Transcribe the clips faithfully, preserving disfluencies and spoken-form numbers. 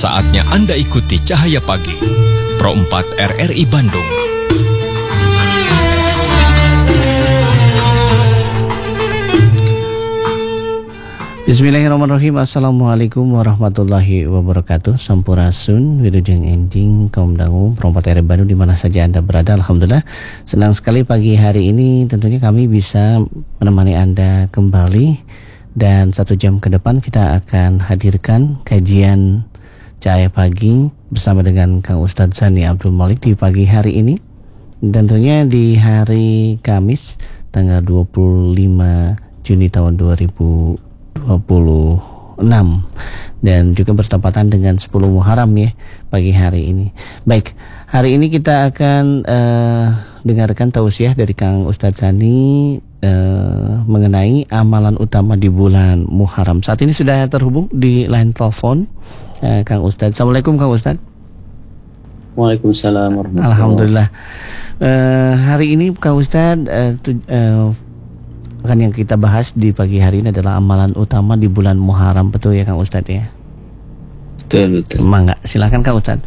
Saatnya Anda ikuti Cahaya Pagi, Pro empat R R I Bandung. Bismillahirrahmanirrahim. Assalamualaikum warahmatullahi wabarakatuh. Sampurasun, wilujeng enjing, kaum dangu, Pro empat R R I Bandung di mana saja Anda berada. Alhamdulillah, senang sekali pagi hari ini tentunya kami bisa menemani Anda kembali. Dan satu jam ke depan kita akan hadirkan kajian Cahaya Pagi bersama dengan Kang Ustadz Zani Abdul Malik di pagi hari ini. Tentunya di hari Kamis tanggal dua puluh lima Juni tahun dua ribu dua puluh enam dan juga bertepatan dengan sepuluh Muharram ya pagi hari ini. Baik, hari ini kita akan uh, dengarkan tausiah dari Kang Ustadz Zani uh, mengenai amalan utama di bulan Muharram. Saat ini sudah terhubung di line telepon uh, Kang Ustadz. Assalamualaikum Kang Ustadz. Waalaikumsalam warahmatullahi wabarakatuh. Alhamdulillah. Uh, hari ini Kang Ustadz uh, tu, uh, kan yang kita bahas di pagi hari ini adalah amalan utama di bulan Muharram, betul ya Kang Ustadz ya? Betul, betul. Mangga, silakan Kang Ustadz.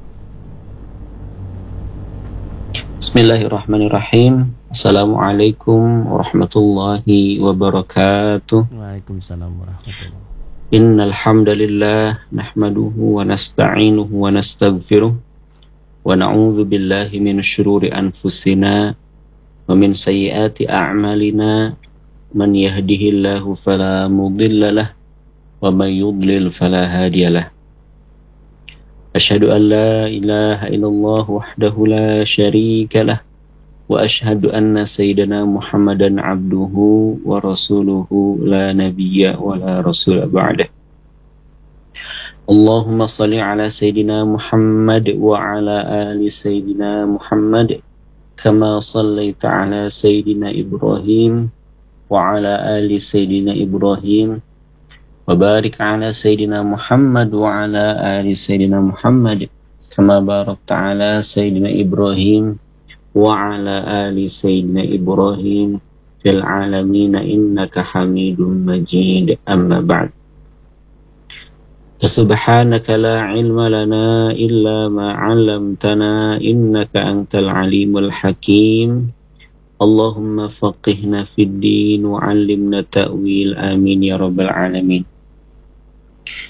Bismillahirrahmanirrahim. Assalamualaikum warahmatullahi wabarakatuh. Waalaikumsalam warahmatullahi wabarakatuh. Innal hamdalillah nahmaduhu wa nasta'inuhu wa nastaghfiruh wa na'udzu billahi minasy syururi anfusina wa min sayyiati a'malina. Man yahdihillahu fala mudilla lah wa man yudlil fala hadiyalah. Asyhadu an la ilaha illallah wahdahu la syarika lah wa asyhadu anna sayyidana Muhammadan abduhu wa rasuluhu la nabiyya wa la rasul ba'dah. Allahumma salli ala sayyidina Muhammad wa ala ali sayyidina Muhammad kama sallaita ala sayyidina Ibrahim wa ala ali sayyidina Ibrahim wa barik ala sayyidina Muhammad wa ala ali sayyidina Muhammad kama barakta ala sayyidina Ibrahim wa ala ali sayyidina Ibrahim fil alamin innaka Hamidum Majid. Amma ba'd. Subhanaka la ilma lana illa ma 'allamtana innaka antal alimul hakim. Allahumma faqihna fid din wa 'allimna ta'wil, amin ya rabbal alamin.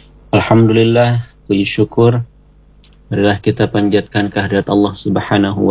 Alhamdulillah, puji syukur marilah kita panjatkan kehadirat Allah Subhanahu wa